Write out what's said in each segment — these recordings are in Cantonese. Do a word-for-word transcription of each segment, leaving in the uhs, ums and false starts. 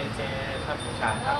些餐午餐ครับ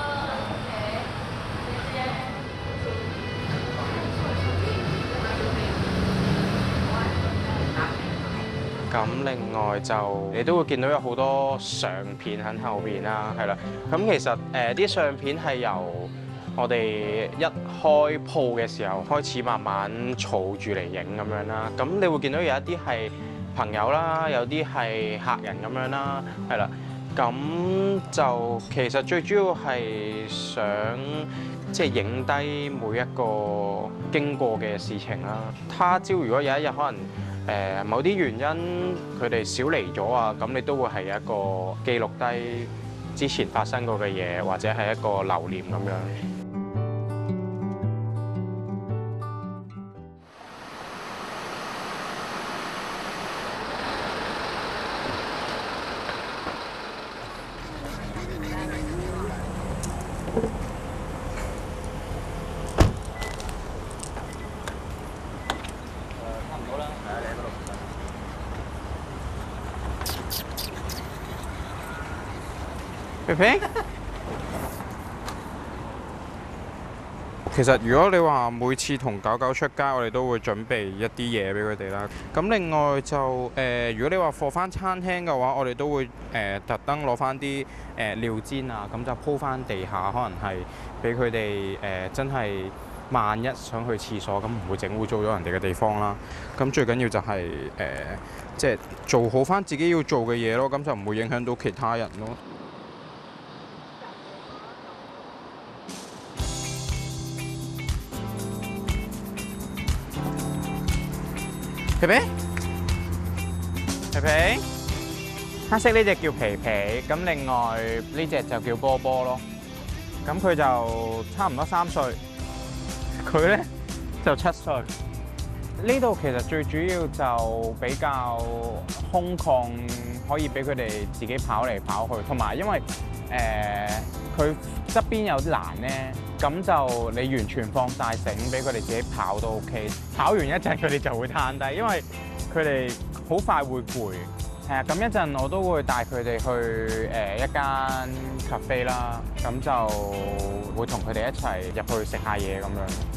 咁另外就你都會見到有好多相片喺後邊啦，係啦。咁其實誒啲相片係由我哋一開鋪嘅時候開始慢慢儲住嚟影咁樣啦。咁你會見到有一啲係朋友啦，有啲係客人咁樣啦，係啦。咁就其實最主要係想即係影低每一個經過嘅事情啦。他朝如果有一日可能誒某啲原因佢哋少嚟咗啊，咁你都會係一個記錄低之前發生過嘅嘢，或者係一個留念咁樣。皮皮，其實如果你話每次同狗狗出街，我哋都會準備一啲嘢俾佢哋啦。咁另外就誒、呃，如果你話放翻餐廳嘅話，我哋都會誒、呃、特登攞翻啲誒尿墊啊，咁就鋪翻地下，可能係俾佢哋誒真係萬一想去廁所，咁唔會整污糟咗人哋嘅地方啦。咁最緊要就係、是、誒，即、呃、係、就是、做好翻自己要做嘅嘢咯，咁就唔會影響到其他人咯。皮皮，皮皮，黑色呢隻叫皮皮，咁另外呢隻就叫波波咯。咁佢就差唔多三歲，佢咧就七歲。呢度其實最主要就比較空曠，可以俾佢哋自己跑嚟跑去，同埋因為誒佢側邊有啲欄咧。咁就你完全放晒繩俾佢哋自己跑都 OK， 跑完一陣佢哋就會攤低，因為佢哋好快會攰。係啊，咁一陣我都會帶佢哋去誒一間 cafe 啦，咁就會同佢哋一齊入去食下嘢咁樣。